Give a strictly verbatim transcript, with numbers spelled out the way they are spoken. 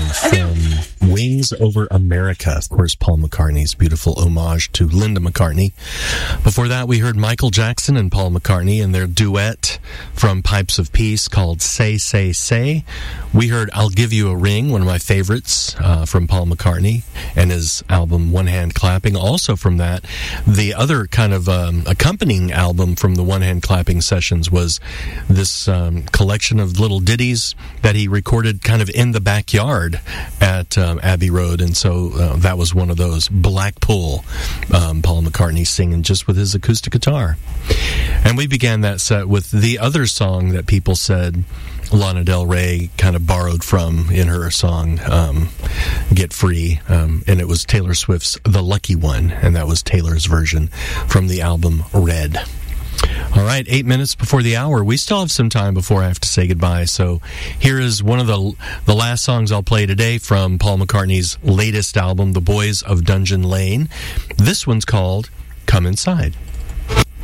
from Wings Over America. Of course, Paul McCartney's beautiful homage to Linda McCartney. Before that, we heard Michael Jackson and Paul McCartney and their duet from Pipes of Peace called Say, Say, Say. We heard I'll Give You a Ring, one of my favorites uh, from Paul McCartney and his album One Hand Clapping. Also from that, the other kind of um, accompanying album from the One Hand Clapping sessions was this um, collection of little ditties that he recorded kind of in the backyard at um, Abbey Road, and so uh, that was one of those. Blackpool, um, Paul McCartney singing just with his acoustic guitar. And we began that set with the other song that people said Lana Del Rey kind of borrowed from in her song um, Get Free, um, and it was Taylor Swift's The Lucky One, and that was Taylor's version from the album Red. All right, eight minutes before the hour. We still have some time before I have to say goodbye, so here is one of the the last songs I'll play today from Paul McCartney's latest album, The Boys of Dungeon Lane. This one's called Come Inside.